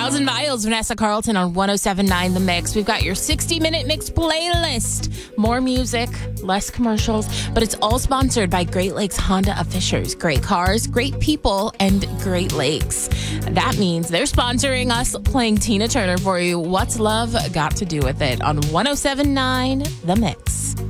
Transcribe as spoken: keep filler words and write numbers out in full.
Thousand Miles, Vanessa Carlton on one oh seven point nine The Mix. We've got your sixty-minute mix playlist. More music, less commercials, but it's all sponsored by Great Lakes Honda of Fishers. Great cars, great people, and Great Lakes. That means they're sponsoring us playing Tina Turner for you. What's love got to do with it on one oh seven point nine The Mix.